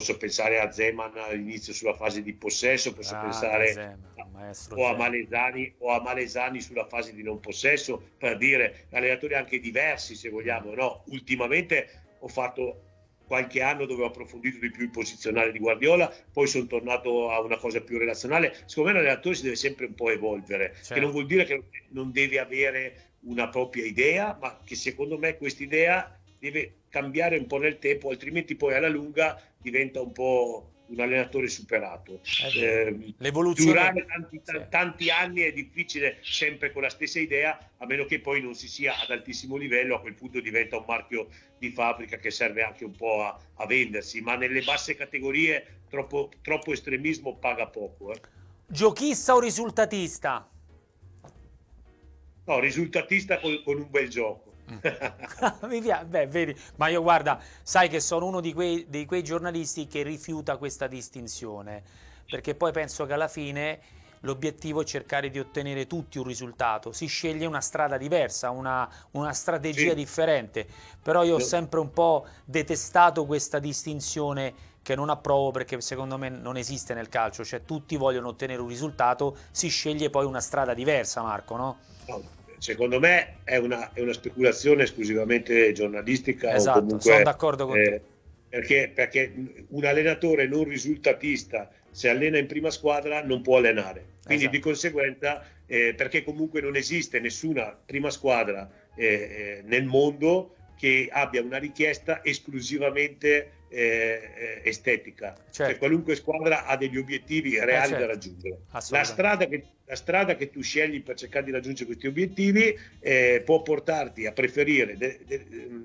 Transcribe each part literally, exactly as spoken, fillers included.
posso pensare a Zeman all'inizio sulla fase di possesso, posso Ah, pensare Zeman, maestro o a Zeman. Malesani o a Malesani sulla fase di non possesso, per dire allenatori anche diversi se vogliamo, no? Ultimamente ho fatto qualche anno dove ho approfondito di più il posizionale di Guardiola, poi sono tornato a una cosa più relazionale. Secondo me l'allenatore si deve sempre un po' evolvere, che non Certo. vuol dire che non deve avere una propria idea, ma che secondo me questa idea deve cambiare un po' nel tempo, altrimenti poi alla lunga diventa un po' un allenatore superato. È vero. Eh, L'evoluzione, durare tanti, sì. tanti anni è difficile sempre con la stessa idea, a meno che poi non si sia ad altissimo livello, a quel punto diventa un marchio di fabbrica che serve anche un po' a, a vendersi, ma nelle basse categorie troppo, troppo estremismo paga poco. Eh. Giochista o risultatista? No, risultatista con, con un bel gioco. Mi piace, beh, vedi, ma io guarda, sai che sono uno di quei, di quei giornalisti che rifiuta questa distinzione, perché poi penso che alla fine l'obiettivo è cercare di ottenere tutti un risultato, si sceglie una strada diversa, una, una strategia Sì, differente, però io ho no, sempre un po' detestato questa distinzione che non approvo perché secondo me non esiste nel calcio, cioè tutti vogliono ottenere un risultato, si sceglie poi una strada diversa, Marco, no? no, secondo me è una, è una speculazione esclusivamente giornalistica o Esatto, sono comunque d'accordo con te. eh, perché, perché un allenatore non risultatista se allena in prima squadra non può allenare. Quindi di Esatto. conseguenza, eh, perché comunque non esiste nessuna prima squadra eh, eh, nel mondo che abbia una richiesta esclusivamente eh, estetica. Cioè Certo, qualunque squadra ha degli obiettivi eh reali da certo, raggiungere. La assolutamente. strada che, la strada che tu scegli per cercare di raggiungere questi obiettivi eh, può portarti a preferire de, de,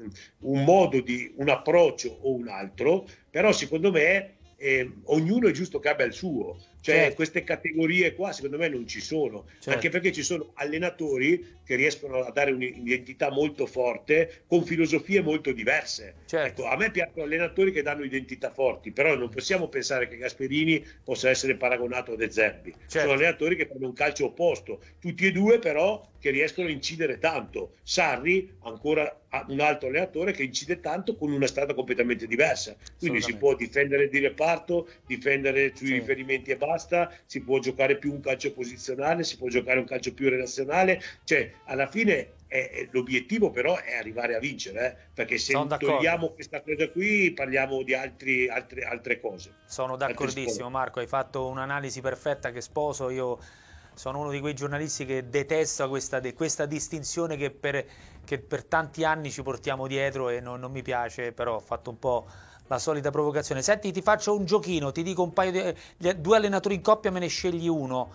un modo di un approccio o un altro, però secondo me eh, ognuno è giusto che abbia il suo. Cioè Certo, queste categorie qua secondo me non ci sono, anche certo, perché ci sono allenatori che riescono a dare un'identità molto forte con filosofie molto diverse. certo. Ecco, a me piacciono allenatori che danno identità forti, però non possiamo pensare che Gasperini possa essere paragonato a De Zerbi. Sono Certo, allenatori che fanno un calcio opposto, tutti e due però che riescono a incidere tanto. Sarri, ancora un altro allenatore che incide tanto con una strada completamente diversa. Quindi si assolutamente. può difendere di reparto, difendere sui Sì. riferimenti e basta, si può giocare più un calcio posizionale, si può giocare un calcio più relazionale, cioè alla fine è, è, l'obiettivo però è arrivare a vincere, eh? Perché Sono se d'accordo. togliamo questa cosa qui parliamo di altri, altre, altre cose, Sono altri sport. d'accordissimo, Marco. Hai fatto un'analisi perfetta che sposo. Io sono uno di quei giornalisti che detesta questa, questa distinzione che per, che per tanti anni ci portiamo dietro e non, non mi piace, però ho fatto un po' la solita provocazione. Senti, ti faccio un giochino, ti dico un paio di due allenatori in coppia, me ne scegli uno.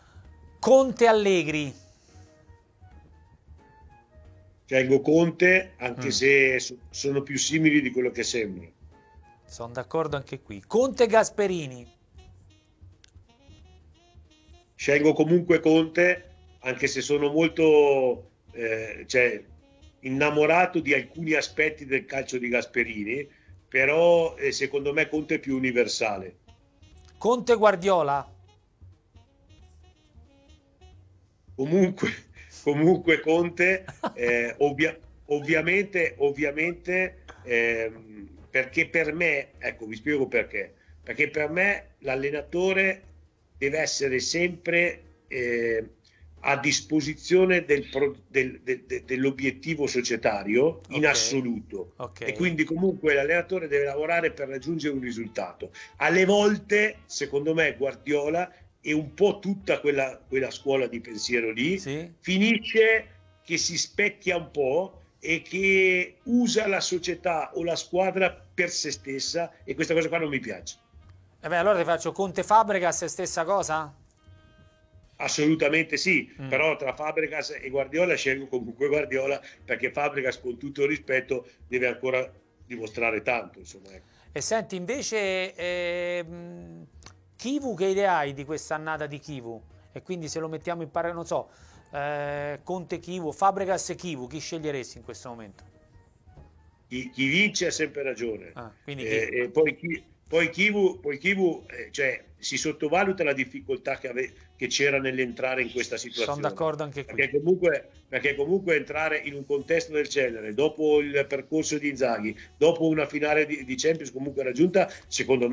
Conte Allegri. Scelgo Conte anche Mm, se so- sono più simili di quello che sembrano. sono d'accordo anche qui. Conte Gasperini. Scelgo comunque Conte anche se sono molto eh, cioè, innamorato di alcuni aspetti del calcio di Gasperini, però eh, secondo me Conte è più universale. Conte Guardiola. Comunque, comunque Conte, eh, ovvia- ovviamente, ovviamente ehm, perché per me, ecco, vi spiego perché, perché per me l'allenatore deve essere sempre eh, a disposizione del pro- del- del- del- dell'obiettivo societario in Ok, assoluto ok. e quindi comunque l'allenatore deve lavorare per raggiungere un risultato. Alle volte, secondo me, Guardiola e un po' tutta quella, quella scuola di pensiero lì Sì? finisce che si specchia un po' e che usa la società o la squadra per se stessa e questa cosa qua non mi piace. E beh, allora ti faccio Conte Fabregas, stessa cosa? Assolutamente sì, Mm. però tra Fabregas e Guardiola scelgo comunque Guardiola perché Fabregas con tutto il rispetto deve ancora dimostrare tanto, insomma. Ecco. E senti, invece, ehm, Kivu, che idea hai di quest'annata di Kivu? E quindi se lo mettiamo in paragone, non so, eh, Conte Kivu, Fabregas e Kivu, chi sceglieresti in questo momento? Chi, chi vince ha sempre ragione. Ah, quindi Eh, Kivu. e poi, chi, poi Kivu, poi Kivu eh, cioè, si sottovaluta la difficoltà che, ave, che c'era nell'entrare in questa Sono situazione. d'accordo anche qui. Perché comunque, perché comunque entrare in un contesto del genere, dopo il percorso di Inzaghi, dopo una finale di, di Champions comunque raggiunta, secondo me